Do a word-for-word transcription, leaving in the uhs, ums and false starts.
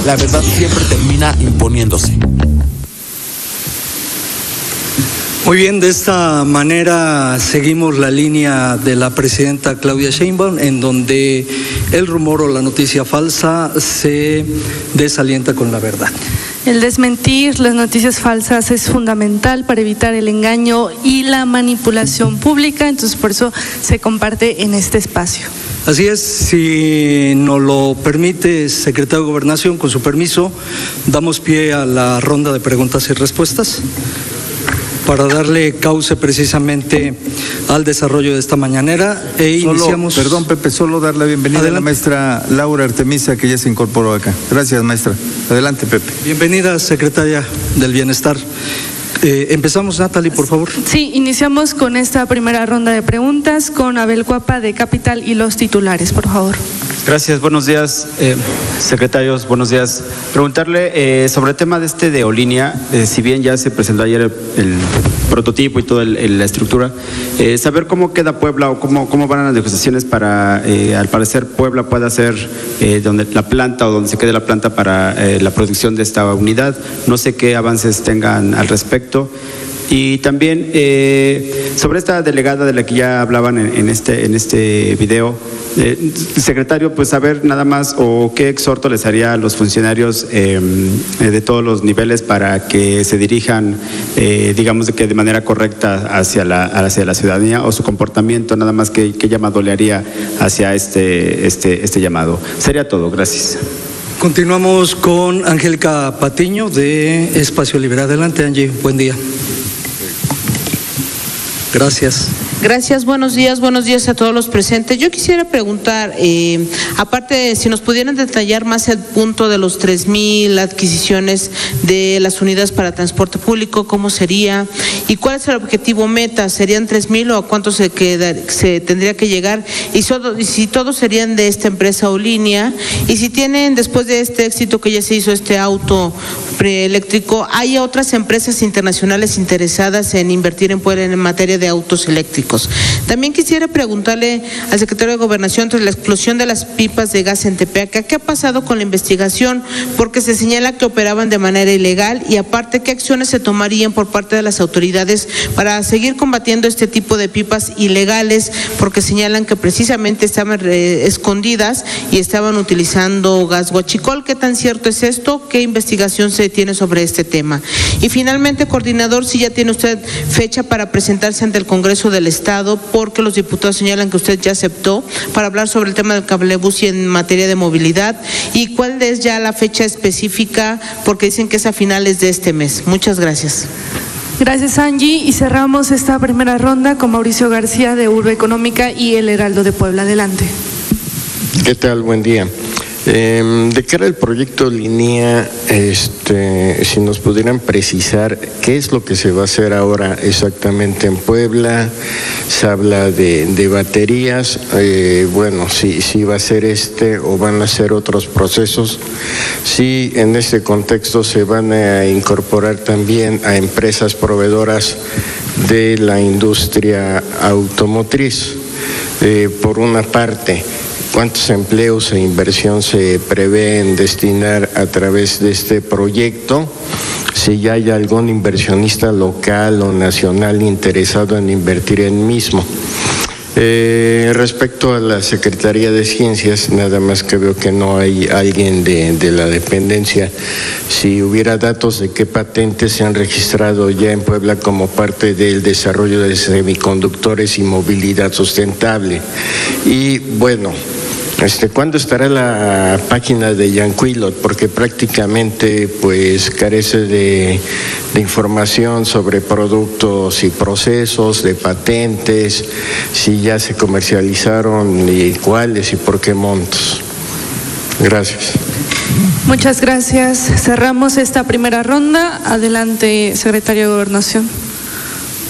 La verdad siempre termina imponiéndose. Muy bien, de esta manera seguimos la línea de la presidenta Claudia Sheinbaum, en donde el rumor o la noticia falsa se desalienta con la verdad. El desmentir las noticias falsas es fundamental para evitar el engaño y la manipulación pública, entonces por eso se comparte en este espacio. Así es, si nos lo permite, secretario de Gobernación, con su permiso, damos pie a la ronda de preguntas y respuestas para darle cauce precisamente al desarrollo de esta mañanera e solo, iniciamos... Perdón, Pepe, solo dar la bienvenida Adelante. a la maestra Laura Artemisa, que ya se incorporó acá. Gracias, maestra. Adelante, Pepe. Bienvenida, secretaria del Bienestar. Eh, empezamos, Natalie, por favor. Sí, iniciamos con esta primera ronda de preguntas con Abel Cuapa de Capital y los titulares, por favor. Gracias, buenos días, eh, secretarios, buenos días. Preguntarle eh, sobre el tema de este de Olínea, eh, si bien ya se presentó ayer el, el prototipo y toda la estructura, eh, saber cómo queda Puebla o cómo, cómo van las negociaciones para, eh, al parecer, Puebla pueda ser eh, donde la planta o donde se quede la planta para eh, la producción de esta unidad. No sé qué avances tengan al respecto. Y también eh, sobre esta delegada de la que ya hablaban en, en este en este video, eh, secretario, pues saber nada más o qué exhorto les haría a los funcionarios eh, de todos los niveles para que se dirijan, eh, digamos de que de manera correcta hacia la hacia la ciudadanía, o su comportamiento, nada más que qué llamado le haría hacia este este este llamado. Sería todo, gracias. Continuamos con Angélica Patiño de Espacio Libre. Adelante, Angie, buen día. Gracias. Gracias, buenos días, buenos días a todos los presentes. Yo quisiera preguntar, eh, aparte, si nos pudieran detallar más el punto de los tres mil adquisiciones de las unidades para transporte público, ¿cómo sería? ¿Y cuál es el objetivo meta? ¿Serían tres mil o a cuánto se, queda, se tendría que llegar? Y, solo, y si todos serían de esta empresa Olínea, y si tienen, después de este éxito que ya se hizo este auto eléctrico, ¿hay otras empresas internacionales interesadas en invertir en Puebla en materia de autos eléctricos? También quisiera preguntarle al secretario de Gobernación tras la explosión de las pipas de gas en Tepeaca, ¿qué ha pasado con la investigación? Porque se señala que operaban de manera ilegal y aparte, ¿qué acciones se tomarían por parte de las autoridades para seguir combatiendo este tipo de pipas ilegales? Porque señalan que precisamente estaban eh, escondidas y estaban utilizando gas huachicol. ¿Qué tan cierto es esto? ¿Qué investigación se tiene sobre este tema? Y finalmente, coordinador, si ya tiene usted fecha para presentarse ante el Congreso del Estado, porque los diputados señalan que usted ya aceptó para hablar sobre el tema del cablebús y en materia de movilidad, y cuál es ya la fecha específica, porque dicen que es a finales de este mes. Muchas gracias. Gracias, Angie, y cerramos esta primera ronda con Mauricio García de Urbe Económica y El Heraldo de Puebla. Adelante. ¿Qué tal? Buen día. Eh, de cara al proyecto Línea, este, si nos pudieran precisar qué es lo que se va a hacer ahora exactamente en Puebla. Se habla de, de baterías, eh, bueno, si, si va a ser este o van a ser otros procesos, si en este contexto se van a incorporar también a empresas proveedoras de la industria automotriz. Eh, por una parte, ¿cuántos empleos e inversión se prevén destinar a través de este proyecto? Si ya hay algún inversionista local o nacional interesado en invertir en mismo. Eh, respecto a la Secretaría de Ciencias, nada más que veo que no hay alguien de, de la dependencia. Si hubiera datos de qué patentes se han registrado ya en Puebla como parte del desarrollo de semiconductores y movilidad sustentable. Y bueno, Este, ¿cuándo estará la página de Yanquilot? Porque prácticamente pues carece de, de información sobre productos y procesos, de patentes, si ya se comercializaron y cuáles y por qué montos. Gracias. Muchas gracias. Cerramos esta primera ronda. Adelante, secretario de Gobernación.